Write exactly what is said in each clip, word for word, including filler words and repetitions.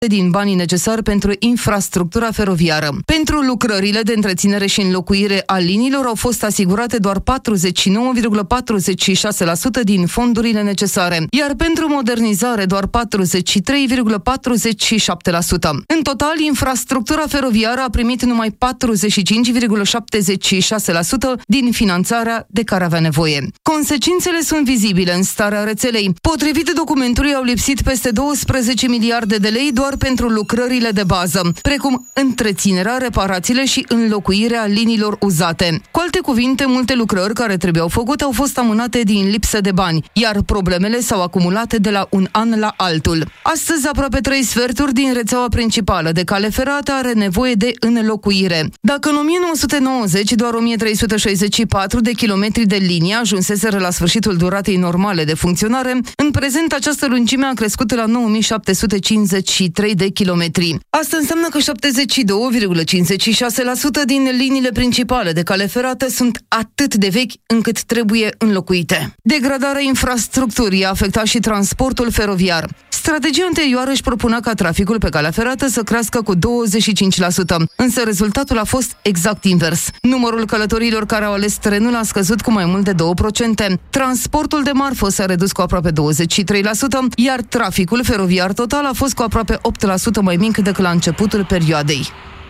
din banii necesari pentru infrastructura feroviară. Pentru lucrările de întreținere și înlocuire a liniilor au fost asigurate doar patruzeci și nouă virgulă patruzeci și șase la sută din fondurile necesare, iar pentru modernizare doar patruzeci și trei virgulă patruzeci și șapte la sută. În total, infrastructura feroviară a primit numai patruzeci și cinci virgulă șaptezeci și șase la sută din finanțarea de care avea nevoie. Consecințele sunt vizibile în starea rețelei. Potrivit documentului, au lipsit peste douăsprezece miliarde de lei doar pentru lucrările de bază, precum întreținerea, reparațiile și înlocuirea liniilor uzate. Cu alte cuvinte, multe lucrări care trebuiau făcute au fost amânate din lipsă de bani, iar problemele s-au acumulat de la un an la altul. Astăzi, aproape trei sferturi din rețeaua principală de cale ferată are nevoie de înlocuire. Dacă în o mie nouă sute nouăzeci doar o mie trei sute șaizeci și patru de kilometri de linie ajunseseră la sfârșitul duratei normale de funcționare, în prezent această lungime a crescut la nouă mii șapte sute cincizeci și trei de kilometri. Asta înseamnă că șaptezeci și doi virgulă cincizeci și șase la sută din liniile principale de cale ferată sunt atât de vechi încât trebuie înlocuite. Degradarea infrastructurii a afectat și transportul feroviar. Strategia anterioară își propunea ca traficul pe calea ferată să crească cu douăzeci și cinci la sută, însă rezultatul a fost exact invers. Numărul călătorilor care au ales trenul a scăzut cu mai mult de două la sută. Transportul de marfă s-a redus cu aproape douăzeci și trei la sută, iar traficul feroviar total a fost cu aproape opt la sută mai mic decât la începutul perioadei.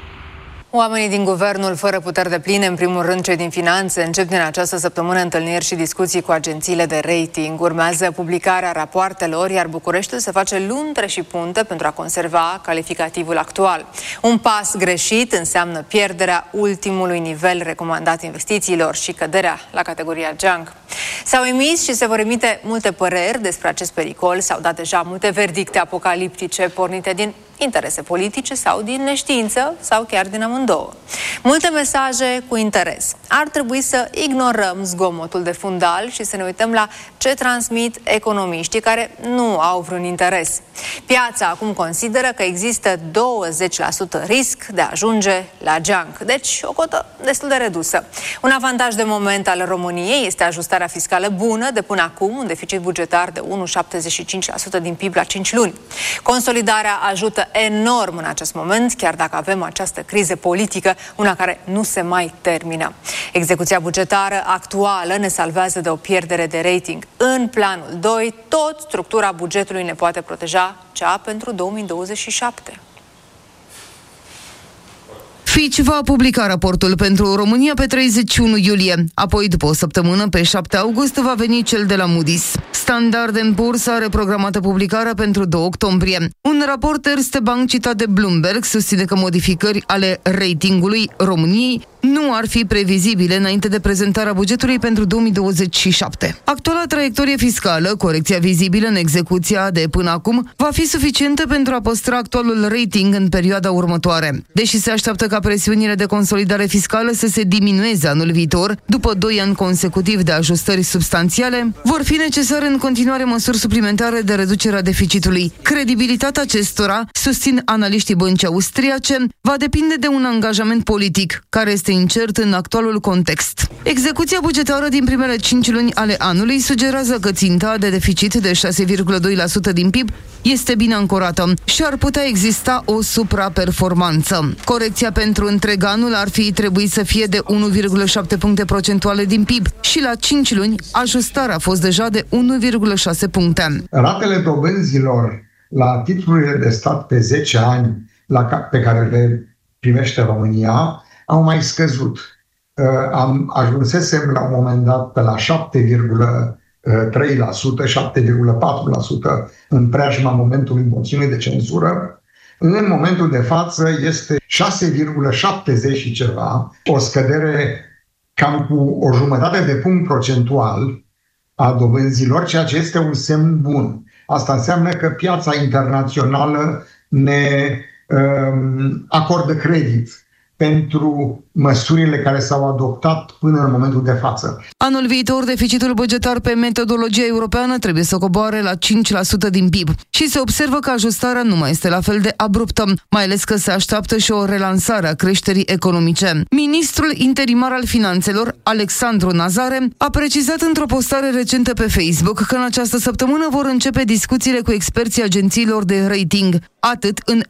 Oamenii din guvernul fără puteri depline, în primul rând cei din finanțe, încep din această săptămână întâlniri și discuții cu agențiile de rating. Urmează publicarea rapoartelor, iar Bucureștiul se face luntre și punte pentru a conserva calificativul actual. Un pas greșit înseamnă pierderea ultimului nivel recomandat investițiilor și căderea la categoria junk. S-au emis și se vor emite multe păreri despre acest pericol, s-au dat deja multe verdicte apocaliptice pornite din interese politice sau din neștiință sau chiar din amândouă. Multe mesaje cu interes. Ar trebui să ignorăm zgomotul de fundal și să ne uităm la ce transmit economiștii care nu au vreun interes. Piața acum consideră că există douăzeci la sută risc de a ajunge la junk, deci o cotă destul de redusă. Un avantaj de moment al României este ajustarea fiscală bună de până acum, un deficit bugetar de unu virgulă șaptezeci și cinci la sută din P I B la cinci luni. Consolidarea ajută enorm în acest moment, chiar dacă avem această criză politică, una care nu se mai termină. Execuția bugetară actuală ne salvează de o pierdere de rating. În planul doi, tot structura bugetului ne poate proteja, cea pentru două mii douăzeci și șapte. Fitch va publica raportul pentru România pe treizeci și unu iulie. Apoi, după o săptămână, pe șapte august, va veni cel de la Moody's. Standard and Poor's are programată publicarea pentru doi octombrie. Un raport Erste Bank citat de Bloomberg susține că modificări ale ratingului României nu ar fi previzibile înainte de prezentarea bugetului pentru două mii douăzeci și șapte. Actuala traiectorie fiscală, corecția vizibilă în execuția de până acum, va fi suficientă pentru a păstra actualul rating în perioada următoare. Deși se așteaptă ca presiunile de consolidare fiscală să se diminueze anul viitor, după doi ani consecutivi de ajustări substanțiale, vor fi necesare în continuare măsuri suplimentare de reducere a deficitului. Credibilitatea acestora, susțin analiștii băncii austriace, va depinde de un angajament politic, care este incert în actualul context. Execuția bugetară din primele cinci luni ale anului sugerează că ținta de deficit de șase virgulă doi la sută din P I B este bine ancorată și ar putea exista o supraperformanță. Corecția pentru întreg anul ar fi trebuit să fie de unu virgulă șapte puncte procentuale din P I B și la cinci luni ajustarea a fost deja de unu virgulă șase puncte. Ratele dobânzilor la titlurile de stat pe zece ani la ca- pe care le primește România au mai scăzut. Am ajunsesem la un moment dat pe la șapte virgulă trei la sută, șapte virgulă patru la sută în preajma momentului moțiunii de cenzură. În momentul de față este șase virgulă șaptezeci și ceva, o scădere cam cu o jumătate de punct procentual a dobânzilor, ceea ce este un semn bun. Asta înseamnă că piața internațională ne um, acordă credit pentru măsurile care s-au adoptat până în momentul de față. Anul viitor, deficitul bugetar pe metodologia europeană trebuie să coboare la cinci la sută din P I B și se observă că ajustarea nu mai este la fel de abruptă, mai ales că se așteaptă și o relansare a creșterii economice. Ministrul interimar al Finanțelor, Alexandru Nazare, a precizat într-o postare recentă pe Facebook că în această săptămână vor începe discuțiile cu experții agențiilor de rating, atât în